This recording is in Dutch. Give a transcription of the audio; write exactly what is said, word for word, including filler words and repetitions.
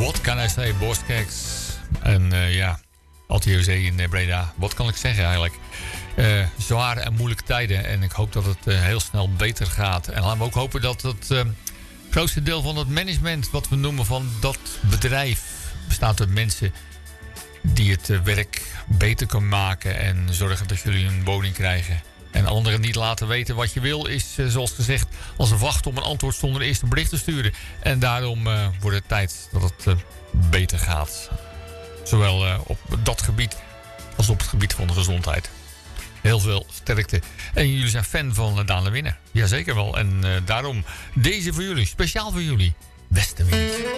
What can I say, Boskeks? En uh, ja, Althierse in Breda. Wat kan ik zeggen eigenlijk? Uh, zware en moeilijke tijden. En ik hoop dat het uh, heel snel beter gaat. En laten we ook hopen dat het uh, grootste deel van het management... wat we noemen van dat bedrijf... bestaat uit mensen die het uh, werk beter kan maken... en zorgen dat jullie een woning krijgen... En anderen niet laten weten wat je wil is, uh, zoals gezegd... als een wacht om een antwoord zonder eerst een bericht te sturen. En daarom uh, wordt het tijd dat het uh, beter gaat. Zowel uh, op dat gebied als op het gebied van de gezondheid. Heel veel sterkte. En jullie zijn fan van uh, Daan de Winner. Jazeker wel. En uh, daarom deze voor jullie. Speciaal voor jullie. Westenwind.